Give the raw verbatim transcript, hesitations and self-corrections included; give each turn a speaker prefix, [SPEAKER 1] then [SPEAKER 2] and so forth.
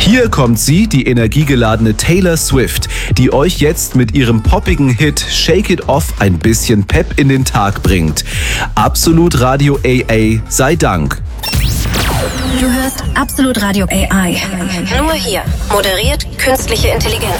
[SPEAKER 1] Hier kommt sie, die energiegeladene Taylor Swift, die euch jetzt mit ihrem poppigen Hit Shake It Off ein bisschen Pep in den Tag bringt. Absolut Radio A A sei Dank.
[SPEAKER 2] Du hörst Absolut Radio A I.
[SPEAKER 3] Nur hier. Moderiert künstliche Intelligenz.